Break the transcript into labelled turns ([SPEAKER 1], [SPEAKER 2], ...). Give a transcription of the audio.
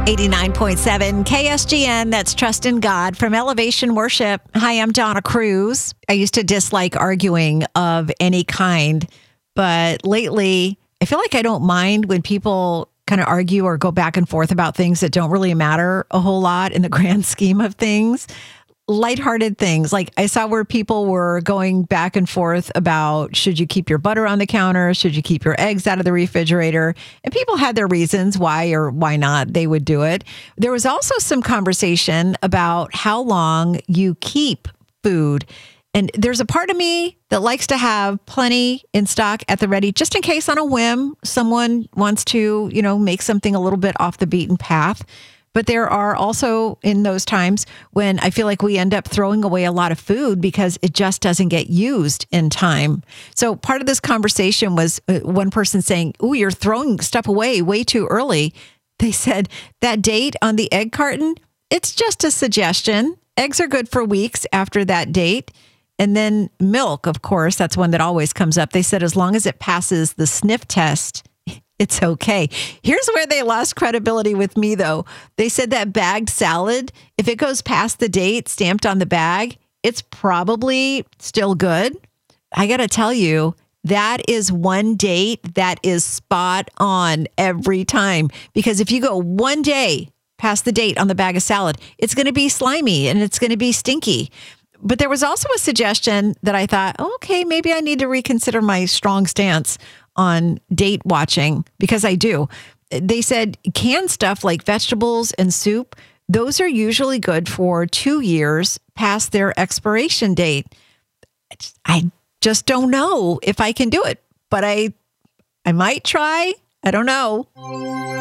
[SPEAKER 1] 89.7 KSGN, that's Trust in God from Elevation Worship. Hi, I'm Donna Cruz. I used to dislike arguing of any kind, but lately I feel like I don't mind when people kind of argue or go back and forth about things that don't really matter a whole lot in the grand scheme of things. Lighthearted things. Like I saw where people were going back and forth about should you keep your butter on the counter? Should you keep your eggs out of the refrigerator? And people had their reasons why or why not they would do it. There was also some conversation about how long you keep food. And there's a part of me that likes to have plenty in stock at the ready, just in case on a whim someone wants to, make something a little bit off the beaten path. But there are also in those times when I feel like we end up throwing away a lot of food because it just doesn't get used in time. So part of this conversation was one person saying, "Ooh, you're throwing stuff away way too early." They said that date on the egg carton, it's just a suggestion. Eggs are good for weeks after that date. And then milk, of course, that's one that always comes up. They said as long as it passes the sniff test, it's okay. Here's where they lost credibility with me, though. They said that bagged salad, if it goes past the date stamped on the bag, it's probably still good. I got to tell you, that is one date that is spot on every time. Because if you go one day past the date on the bag of salad, it's going to be slimy and it's going to be stinky. But there was also a suggestion that I thought, okay, maybe I need to reconsider my strong stance on date watching, because I do. They said canned stuff like vegetables and soup, those are usually good for 2 years past their expiration date. I just don't know if I can do it, but I might try. I don't know.